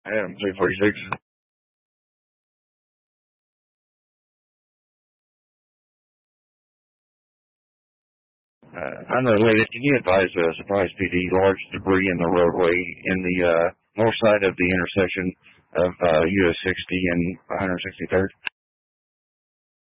Adam 346. I know, lady, can you advise Surprise PD large debris in the roadway in the north side of the intersection of US 60 and 163rd?